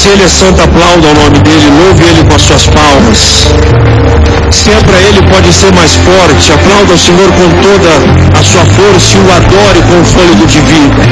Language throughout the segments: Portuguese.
Ele é santo, aplauda o nome dele, louve Ele com as suas palmas. Se é para Ele, pode ser mais forte. Aplauda o Senhor com toda a sua força e o adore com o fôlego de vida.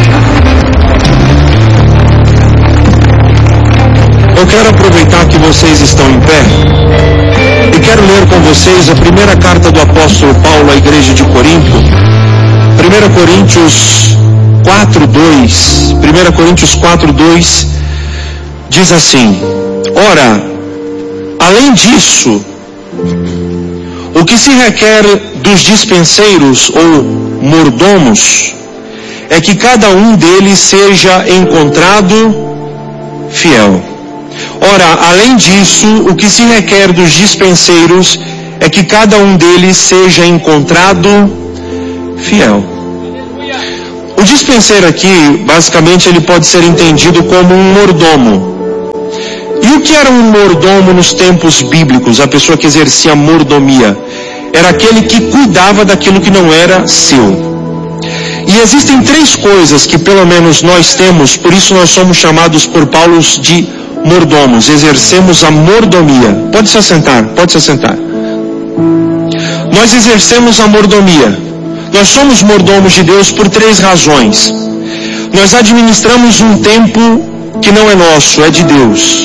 Eu quero aproveitar que vocês estão em pé e quero ler com vocês a primeira carta do apóstolo Paulo à igreja de Corinto, 1 Coríntios 4:2. 1 Coríntios 4:2 diz assim: ora, além disso, o que se requer dos dispenseiros ou mordomos é que cada um deles seja encontrado fiel. Ora, além disso, o que se requer dos dispenseiros é que cada um deles seja encontrado fiel. O dispenseiro aqui, basicamente, ele pode ser entendido como um mordomo. E o que era um mordomo nos tempos bíblicos? A pessoa que exercia mordomia era aquele que cuidava daquilo que não era seu. E existem três coisas que pelo menos nós temos, por isso nós somos chamados por Paulo de mordomos, exercemos a mordomia. Pode se assentar, pode se assentar. Nós exercemos a mordomia. Nós somos mordomos de Deus por três razões. Nós administramos um tempo que não é nosso, é de Deus.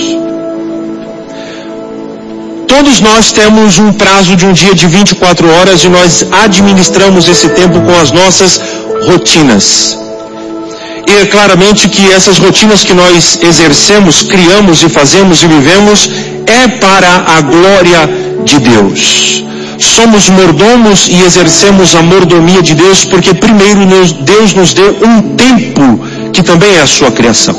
Todos nós temos um prazo de um dia de 24 horas e nós administramos esse tempo com as nossas rotinas. E é claramente que essas rotinas que nós exercemos, criamos e fazemos e vivemos é para a glória de Deus. Somos mordomos e exercemos a mordomia de Deus porque primeiro Deus nos deu um tempo que também é a sua criação.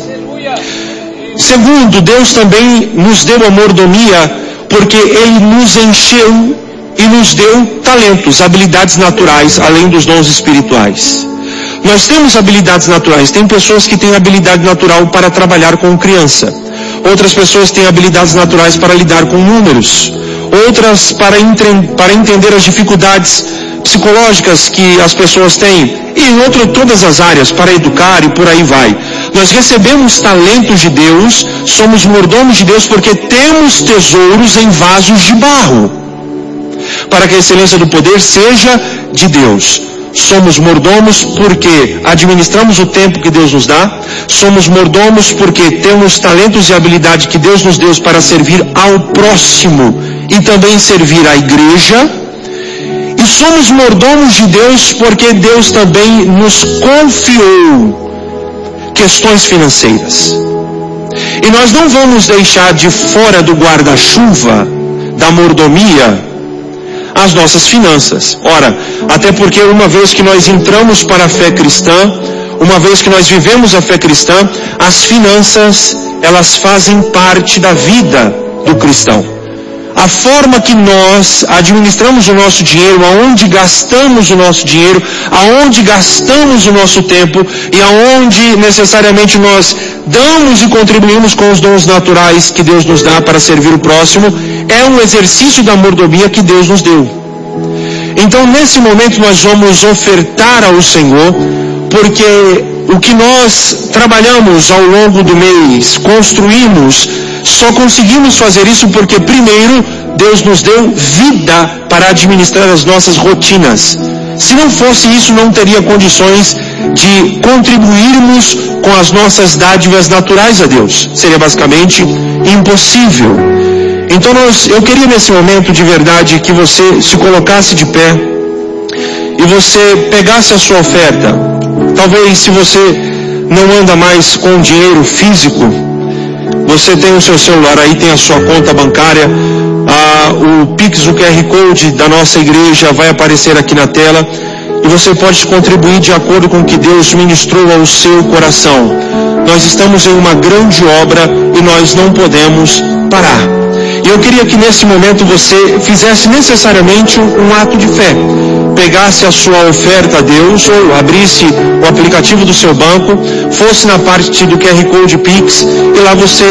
Segundo, Deus também nos deu a mordomia porque Ele nos encheu e nos deu talentos, habilidades naturais, além dos dons espirituais. Nós temos habilidades naturais. Tem pessoas que têm habilidade natural para trabalhar com criança. Outras pessoas têm habilidades naturais para lidar com números. Outras para entender as dificuldades psicológicas que as pessoas têm. E em todas as áreas, para educar e por aí vai. Nós recebemos talentos de Deus, somos mordomos de Deus porque temos tesouros em vasos de barro. Para que a excelência do poder seja de Deus. Somos mordomos porque administramos o tempo que Deus nos dá. Somos mordomos porque temos talentos e habilidade que Deus nos deu para servir ao próximo e também servir à igreja. E somos mordomos de Deus porque Deus também nos confiou questões financeiras. E nós não vamos deixar de fora do guarda-chuva da mordomia as nossas finanças. Ora, até porque uma vez que nós entramos para a fé cristã, uma vez que nós vivemos a fé cristã, as finanças, elas fazem parte da vida do cristão. A forma que nós administramos o nosso dinheiro, aonde gastamos o nosso dinheiro, aonde gastamos o nosso tempo e aonde necessariamente nós damos e contribuímos com os dons naturais que Deus nos dá para servir o próximo, é um exercício da mordomia que Deus nos deu. Então, nesse momento, nós vamos ofertar ao Senhor, porque o que nós trabalhamos ao longo do mês, construímos, só conseguimos fazer isso porque, primeiro, Deus nos deu vida para administrar as nossas rotinas. Se não fosse isso, não teria condições de contribuirmos com as nossas dádivas naturais a Deus. Seria basicamente impossível. Então eu queria nesse momento de verdade que você se colocasse de pé e você pegasse a sua oferta. Talvez se você não anda mais com dinheiro físico, você tem o seu celular aí, tem a sua conta bancária, o Pix, o QR Code da nossa igreja vai aparecer aqui na tela e você pode contribuir de acordo com o que Deus ministrou ao seu coração. Nós estamos em uma grande obra e nós não podemos parar. E eu queria que nesse momento você fizesse necessariamente um ato de fé. Pegasse a sua oferta a Deus, ou abrisse o aplicativo do seu banco, fosse na parte do QR Code Pix, e lá você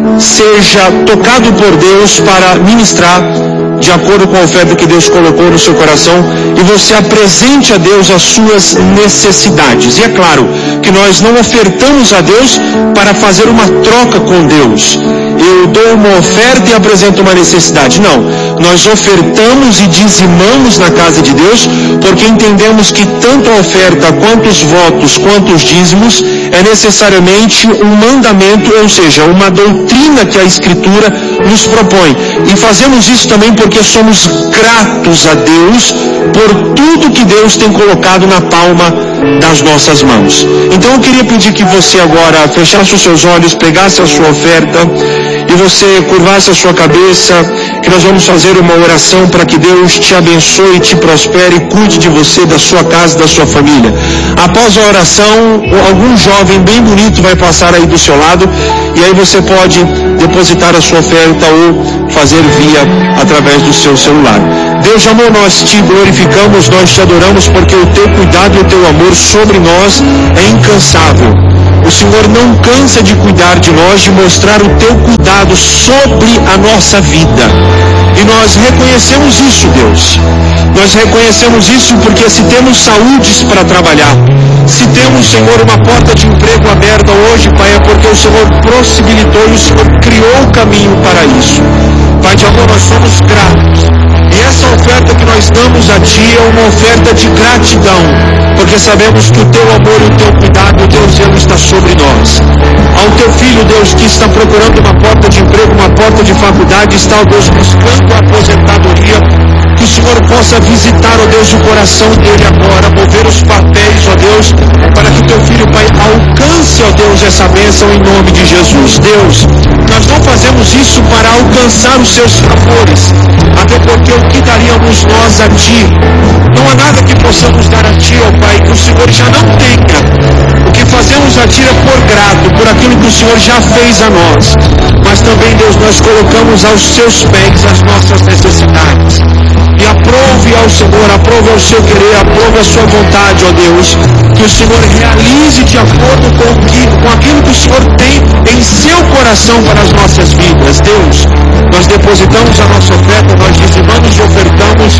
seja tocado por Deus para ministrar de acordo com a oferta que Deus colocou no seu coração, e você apresente a Deus as suas necessidades. E é claro que nós não ofertamos a Deus para fazer uma troca com Deus. Eu dou uma oferta e apresento uma necessidade. Não, nós ofertamos e dizimamos na casa de Deus, porque entendemos que tanto a oferta, quanto os votos, quanto os dízimos, é necessariamente um mandamento, ou seja, uma doutrina que a Escritura nos propõe. E fazemos isso também porque somos gratos a Deus por tudo que Deus tem colocado na palma das nossas mãos. Então eu queria pedir que você agora fechasse os seus olhos, pegasse a sua oferta e você curvasse a sua cabeça, que nós vamos fazer uma oração para que Deus te abençoe, te prospere, cuide de você, da sua casa, da sua família. Após a oração, algum jovem bem bonito vai passar aí do seu lado, e aí você pode depositar a sua oferta ou fazer via através do seu celular. Deus de amor, nós te glorificamos, nós te adoramos, porque o teu cuidado e o teu amor sobre nós é incansável. O Senhor não cansa de cuidar de nós, de mostrar o teu cuidado sobre a nossa vida. E nós reconhecemos isso, Deus. Nós reconhecemos isso porque se temos saúdes para trabalhar, se temos, Senhor, uma porta de emprego aberta hoje, Pai, é porque o Senhor possibilitou e o Senhor criou o caminho para isso. Pai de amor, nós somos gratos. E essa oferta que nós damos a Ti é uma oferta de gratidão, porque sabemos que o Teu amor e o Teu cuidado, o Teu zelo está sobre nós. Ao Teu Filho, Deus, que está procurando uma porta de emprego, uma porta de faculdade, está, ó Deus, buscando a aposentadoria, que o Senhor possa visitar, ó Deus, o coração dele agora, mover os papéis, ó Deus, para que Teu Filho, Pai, alcance, ó Deus, essa bênção em nome de Jesus. Deus, nós não fazemos isso para alcançar os Seus favores, até porque o que daríamos nós a Ti? Não há nada que possamos dar a Ti, ó Pai, que o Senhor já não tenha. O que fazemos a Ti é por grato, por aquilo que o Senhor já fez a nós. Mas também, Deus, nós colocamos aos Seus pés as nossas necessidades. E aprove ao Senhor, aprove ao Seu querer, aprove a Sua vontade, ó Deus, que o Senhor realize de acordo com aquilo que o Senhor tem em Seu coração para as nossas vidas. Deus, nós depositamos a nossa oferta, nós dizimamos e ofertamos,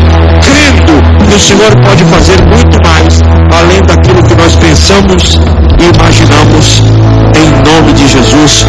crendo que o Senhor pode fazer muito mais, além daquilo que nós pensamos e imaginamos, em nome de Jesus.